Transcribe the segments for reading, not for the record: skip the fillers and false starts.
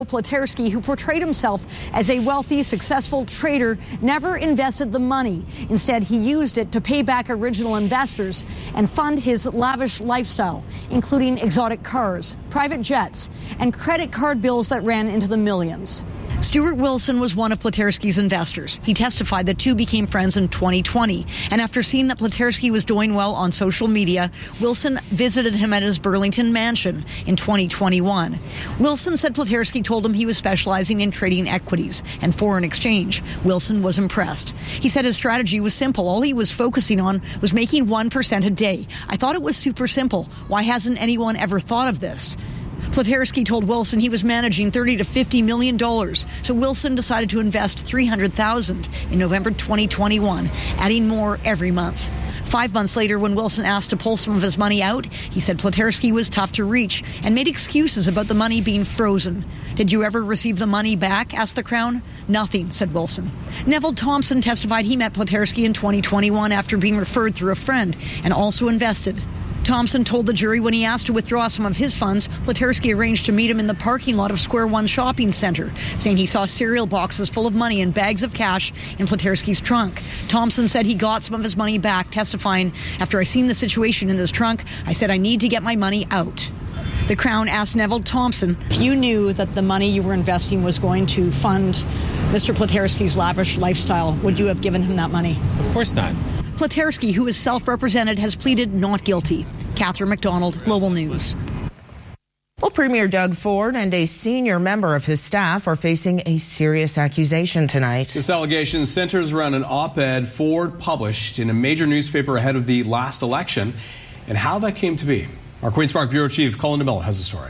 Pleterski, who portrayed himself as a wealthy, successful trader, never invested the money. Instead, he used it to pay back original investors and fund his lavish lifestyle, including exotic cars, private jets, and credit card bills that ran into the millions. Stuart Wilson was one of Pleterski's investors. He testified that two became friends in 2020. And after seeing that Pleterski was doing well on social media, Wilson visited him at his Burlington mansion in 2021. Wilson said Pleterski told him he was specializing in trading equities and foreign exchange. Wilson was impressed. He said his strategy was simple. All he was focusing on was making 1% a day. I thought it was super simple. Why hasn't anyone ever thought of this? Pleterski told Wilson he was managing $30 to $50 million. So Wilson decided to invest $300,000 in November 2021, adding more every month. 5 months later, when Wilson asked to pull some of his money out, he said Pleterski was tough to reach and made excuses about the money being frozen. Did you ever receive the money back? Asked the Crown. Nothing, said Wilson. Neville Thompson testified he met Pleterski in 2021 after being referred through a friend and also invested. Thompson told the jury when he asked to withdraw some of his funds, Pleterski arranged to meet him in the parking lot of Square One Shopping Centre, saying he saw cereal boxes full of money and bags of cash in Pleterski's trunk. Thompson said he got some of his money back, testifying, "After I seen the situation in his trunk, I said I need to get my money out." The Crown asked Neville Thompson, if you knew that the money you were investing was going to fund Mr. Pleterski's lavish lifestyle, would you have given him that money? Of course not. Pleterski, who is self-represented, has pleaded not guilty. Catherine McDonald, Global News. Well, Premier Doug Ford and a senior member of his staff are facing a serious accusation tonight. This allegation centers around an op-ed Ford published in a major newspaper ahead of the last election and how that came to be. Our Queen's Park Bureau Chief Colin DeMello has the story.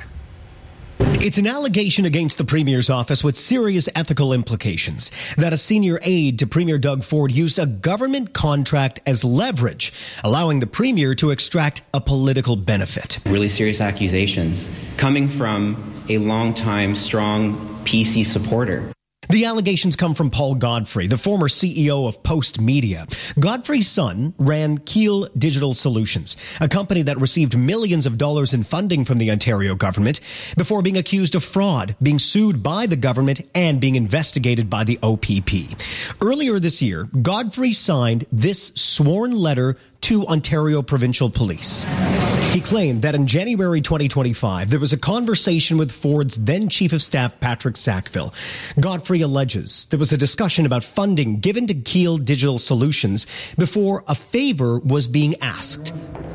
It's an allegation against the Premier's office with serious ethical implications that a senior aide to Premier Doug Ford used a government contract as leverage, allowing the Premier to extract a political benefit. Really serious accusations coming from a longtime strong PC supporter. The allegations come from Paul Godfrey, the former CEO of Post Media. Godfrey's son ran Keel Digital Solutions, a company that received millions of dollars in funding from the Ontario government before being accused of fraud, being sued by the government, and being investigated by the OPP. Earlier this year, Godfrey signed this sworn letter to Ontario Provincial Police. He claimed that in January 2025, there was a conversation with Ford's then Chief of Staff, Patrick Sackville. Godfrey alleges there was a discussion about funding given to Keel Digital Solutions before a favor was being asked.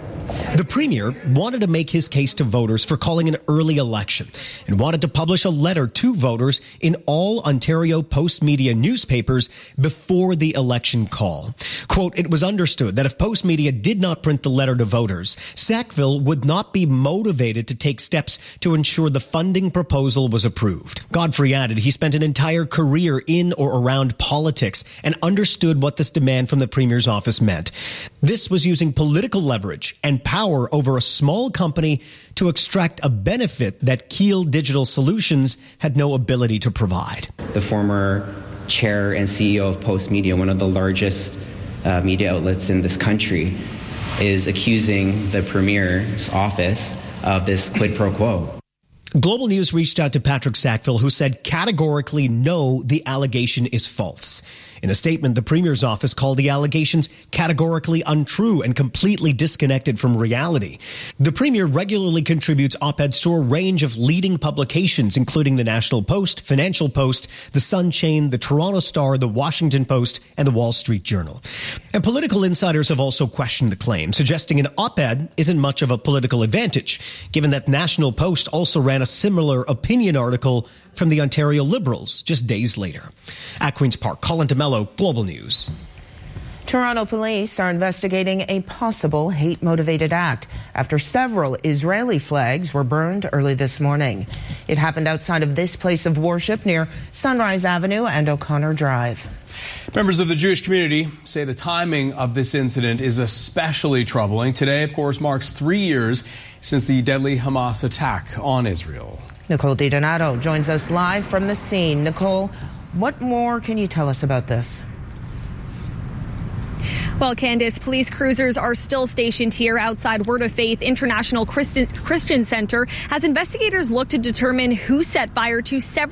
The Premier wanted to make his case to voters for calling an early election and wanted to publish a letter to voters in all Ontario Post Media newspapers before the election call. Quote, it was understood that if Post Media did not print the letter to voters, Sackville would not be motivated to take steps to ensure the funding proposal was approved. Godfrey added he spent an entire career in or around politics and understood what this demand from the Premier's office meant. This was using political leverage and power over a small company to extract a benefit that Keel Digital Solutions had no ability to provide. The former chair and CEO of Post Media, one of the largest media outlets in this country, is accusing the Premier's office of this quid pro quo. Global News reached out to Patrick Sackville, who said categorically no, the allegation is false. In a statement, the Premier's office called the allegations categorically untrue and completely disconnected from reality. The Premier regularly contributes op-eds to a range of leading publications, including the National Post, Financial Post, the Sun Chain, the Toronto Star, the Washington Post, and the Wall Street Journal. And political insiders have also questioned the claim, suggesting an op-ed isn't much of a political advantage, given that National Post also ran a similar opinion article from the Ontario Liberals just days later. At Queen's Park, Colin DeMello, Global News. Toronto police are investigating a possible hate-motivated act after several Israeli flags were burned early this morning. It happened outside of this place of worship near Sunrise Avenue and O'Connor Drive. Members of the Jewish community say the timing of this incident is especially troubling. Today, of course, marks 3 years since the deadly Hamas attack on Israel. Nicole DiDonato joins us live from the scene. Nicole, what more can you tell us about this? Well, Candace, police cruisers are still stationed here outside Word of Faith International Christian Center as investigators look to determine who set fire to several